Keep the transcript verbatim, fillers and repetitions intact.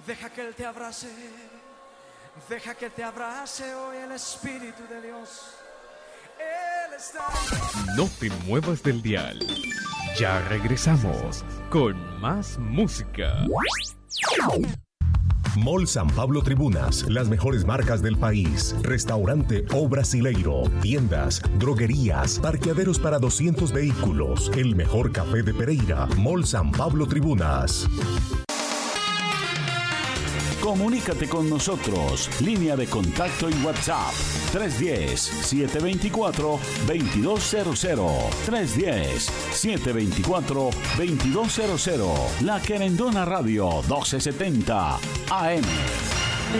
Deja que Él te abrace, deja que te abrace hoy el Espíritu de Dios. Él está... No te muevas del dial. Ya regresamos con más música. Mall San Pablo Tribunas, las mejores marcas del país. Restaurante O Brasileiro, tiendas, droguerías, parqueaderos para doscientos vehículos. El mejor café de Pereira. Mall San Pablo Tribunas. Comunícate con nosotros. Línea de contacto y WhatsApp tres uno cero, siete dos cuatro, dos dos cero cero. tres uno cero, siete dos cuatro, dos dos cero cero. La Querendona Radio doce setenta A M.